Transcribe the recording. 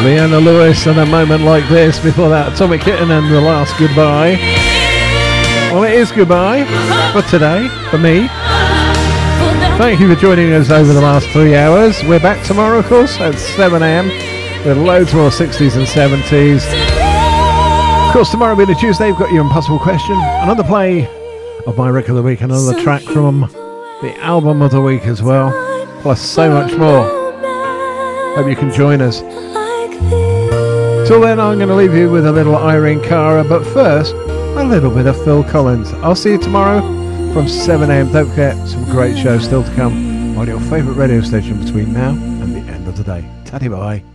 Leona Lewis and A Moment Like This. Before that, Tommy Kitten and The Last Goodbye. Well, it is goodbye for today, for me. Thank you for joining us over the last 3 hours. We're back tomorrow, of course, at 7 a.m. with loads more 60s and 70s. Of course, tomorrow being a Tuesday, we've got your impossible question, another play of my record of the week, another track from the album of the week as well, plus so much more. Hope you can join us. Till then, I'm going to leave you with a little Irene Cara, but first, a little bit of Phil Collins. I'll see you tomorrow from 7 a.m. Don't forget, some great shows still to come on your favourite radio station between now and the end of the day. Tatty bye.